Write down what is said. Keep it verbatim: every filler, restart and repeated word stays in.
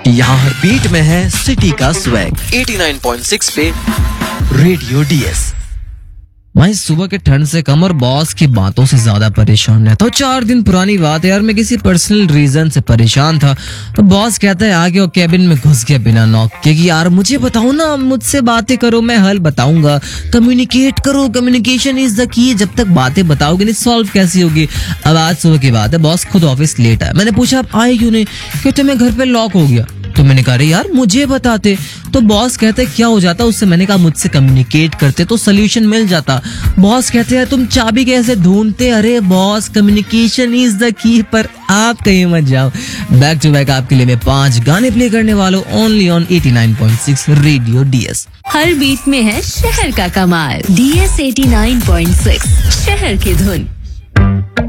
यहाँ हर बीट में है सिटी का swag. Eighty nine point six पे रेडियो डीएस। भाई सुबह के ठंड से कम और बॉस की बातों से ज्यादा परेशान है। तो चार दिन पुरानी बात है यार, मैं किसी पर्सनल रीजन से परेशान था। तो बॉस कहता है आगे और कैबिन में घुस गया बिना नॉक के कि यार मुझे बताओ ना, मुझसे बातें करो, मैं हल बताऊंगा। कम्युनिकेट करो, कम्युनिकेशन इज द की। जब तक बातें बताओगे नहीं सॉल्व कैसी होगी। अब आज सुबह की बात है, बॉस खुद ऑफिस लेट आया। मैंने पूछा आप आए क्यों नहीं? कहते मैं घर पे लॉक हो गया। तो मैंने कहा यार मुझे बताते। तो बॉस कहते क्या हो जाता उससे? मैंने कहा मुझसे कम्युनिकेट करते तो सोल्यूशन मिल जाता। बॉस कहते हैं तुम चाबी कैसे ढूंढते? अरे boss communication is the key. पर आप कहीं मत जाओ, बैक टू बैक आपके लिए मैं पांच गाने प्ले करने वाला हूं only on eighty nine point six radio DS. Her beat में है शहर का कमाल। DS eighty nine point six शहर की धुन।